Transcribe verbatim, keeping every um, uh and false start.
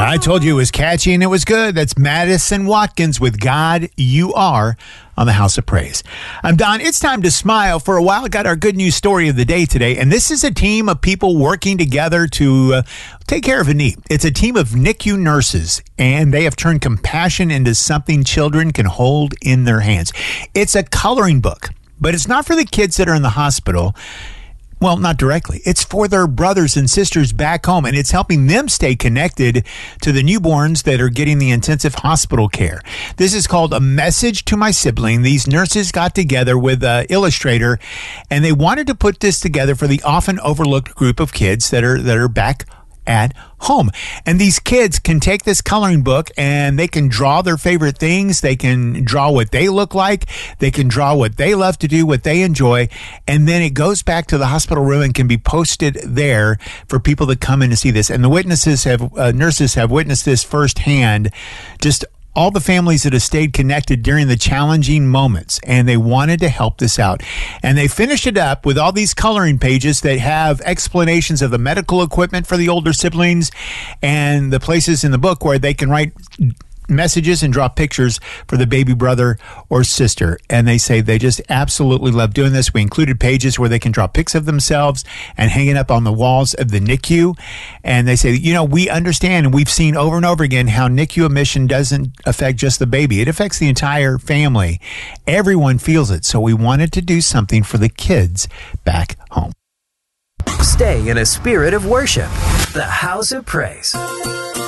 I told you it was catchy and it was good. That's Madison Watkins with God You Are on the House of Praise. I'm Don. It's time to smile. For a while, I got our good news story of the day today, and this is a team of people working together to uh, take care of a need. It's a team of N I C U nurses, and they have turned compassion into something children can hold in their hands. It's a coloring book, but it's not for the kids that are in the hospital. Well, not directly. It's for their brothers and sisters back home, and it's helping them stay connected to the newborns that are getting the intensive hospital care. This is called A Message to My Sibling. These nurses got together with an illustrator, and they wanted to put this together for the often overlooked group of kids that are that are back at home. And these kids can take this coloring book and they can draw their favorite things. They can draw what they look like. They can draw what they love to do, what they enjoy. And then it goes back to the hospital room and can be posted there for people to come in to see this. And the witnesses have, uh, nurses have witnessed this firsthand, just all the families that have stayed connected during the challenging moments, and they wanted to help this out. And they finished it up with all these coloring pages that have explanations of the medical equipment for the older siblings and the places in the book where they can write messages and draw pictures for the baby brother or sister. And they say they just absolutely love doing this. We included pages where they can draw pics of themselves and hang it up on the walls of the N I C U. And they say, you know, we understand and we've seen over and over again how N I C U admission doesn't affect just the baby. It affects the entire family. Everyone feels it. So we wanted to do something for the kids back home. Stay in a spirit of worship. The House of Praise.